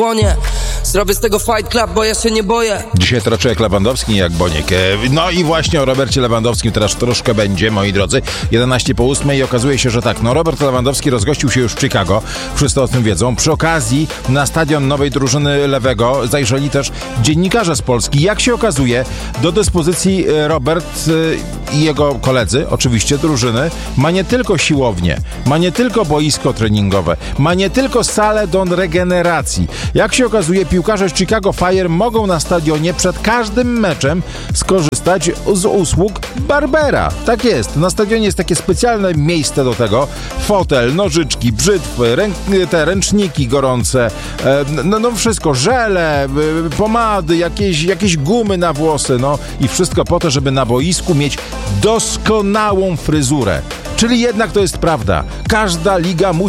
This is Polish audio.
Łonie. Zrobię z tego Fight Club, bo ja się nie boję. Dzisiaj to raczej jak Lewandowski, nie jak Boniek. No i właśnie o Robercie Lewandowskim teraz troszkę będzie, moi drodzy. 11:08 i okazuje się, że tak, no Robert Lewandowski rozgościł się już w Chicago. Wszyscy o tym wiedzą. Przy okazji na stadion nowej drużyny Lewego zajrzeli też dziennikarze z Polski. Jak się okazuje, do dyspozycji Robert i jego koledzy, oczywiście drużyny, ma nie tylko siłownię, ma nie tylko boisko treningowe, ma nie tylko salę do regeneracji. Jak się okazuje, piłkarze z Chicago Fire mogą na stadionie przed każdym meczem skorzystać z usług barbera. Tak jest. Na stadionie jest takie specjalne miejsce do tego. Fotel, nożyczki, brzytwy, te ręczniki gorące, no wszystko, żele, pomady, jakieś gumy na włosy, no i wszystko po to, żeby na boisku mieć doskonałą fryzurę. Czyli jednak to jest prawda. Każda liga musi